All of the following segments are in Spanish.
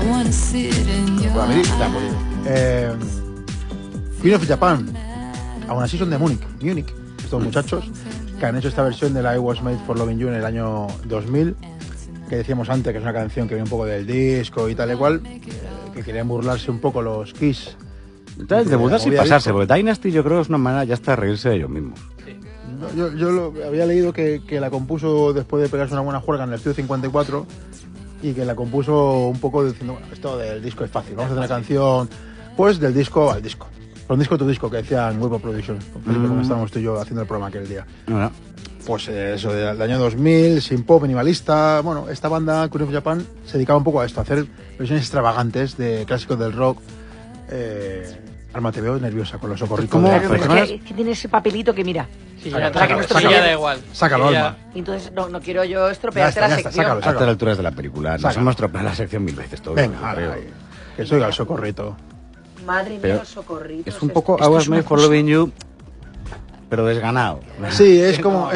Bueno, a mí ya pues, Queen of Japan, aún así son de Múnich, estos muchachos que han hecho esta versión de la I Was Made for Loving You en el año 2000, que decíamos antes que es una canción que viene un poco del disco y tal y cual, que querían burlarse un poco los Kiss. Entonces, de burlarse y pasarse, porque Dynasty yo creo que es una manera ya hasta de reírse de ellos mismos. Sí. Yo había leído que la compuso después de pegarse una buena juerga en el estudio 54 y que la compuso un poco diciendo, bueno, esto del disco es fácil, vamos a hacer una canción pues del disco al disco. Con disco tu disco, que decían Web Productions, como estábamos tú y yo haciendo el programa aquel día. Bueno. Pues eso, del año 2000, sin pop, minimalista. Bueno, esta banda, Queen of Japan, se dedicaba un poco a esto, a hacer versiones extravagantes de clásicos del rock. Alma, te veo nerviosa con los socorritos. Claro, es que tiene ese papelito que mira. Sí, ya da igual. Sácalo, Alma. Entonces no quiero yo estropearte la sección. Sácalo. A estas alturas de la película nos hemos estropeado la sección 1000 veces todo. Venga, que soy el socorrito. Madre mía, los socorritos. Es un poco I Was Made for Loving You, pero desganado. Sí, es como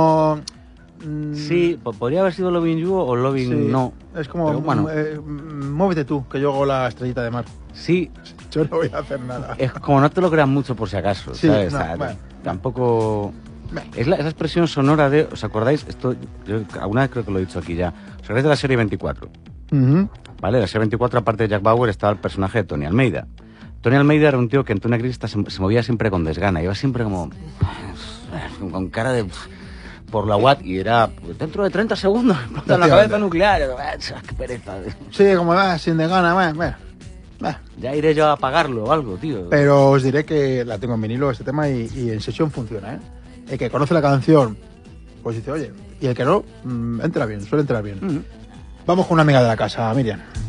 sí, podría haber sido Loving You o Loving No. Es como, bueno, muévete tú, que yo hago la estrellita de mar. Sí. Yo no voy a hacer nada. Es como no te lo creas mucho por si acaso, sí, ¿sabes? No, o sea, bueno. Tampoco... Es esa expresión sonora de... ¿Os acordáis? Esto yo alguna vez creo que lo he dicho aquí ya. ¿Os acordáis de la serie 24? ¿Vale? La serie 24, aparte de Jack Bauer, estaba el personaje de Tony Almeida. Tony Almeida era un tío que en Tuna Crista se movía siempre con desgana, iba siempre como con cara de por la Watt y era dentro de 30 segundos explota la cabeza nuclear. Qué pereza. Sí, como va, sin desgana, ya iré yo a apagarlo o algo, tío. Pero os diré que la tengo en vinilo este tema y en sesión funciona, ¿eh? El que conoce la canción, pues dice, oye, y el que no, entra bien, suele entrar bien. Vamos con una amiga de la casa, Miriam.